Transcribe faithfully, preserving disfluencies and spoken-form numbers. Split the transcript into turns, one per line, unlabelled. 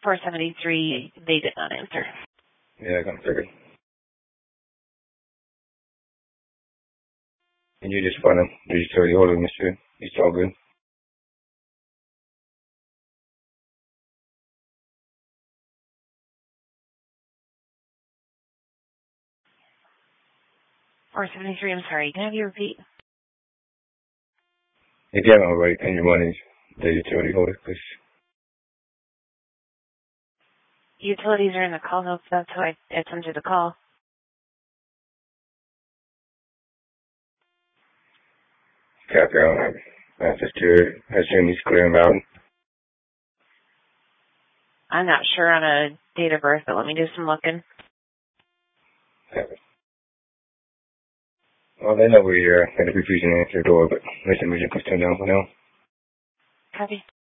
four seventy-three, they did not answer.
Yeah, I got figured. And you just find them, the utility holder, Mister It's all good.
four seventy-three, I'm sorry, can I have you repeat?
If you haven't already paid your money, the utility holder, please.
Utilities are in the call notes, that's who I attempted to call.
Copy on. That's just your, that's your niece clear and out.
I'm not sure on a date of birth, but let me do some looking.
Copy. Well, they know where you're at. Had a confusion at your door, but listen, we just turn down for now.
Copy.